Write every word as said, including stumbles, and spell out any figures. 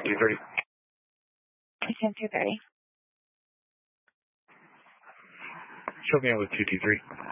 two thirty. ten two thirty. Show me out with two two three.